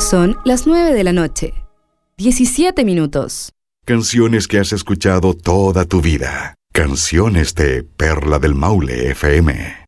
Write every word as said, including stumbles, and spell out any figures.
Son las nueve de la noche. diecisiete minutos. Canciones que has escuchado toda tu vida. Canciones de Perla del Maule F M.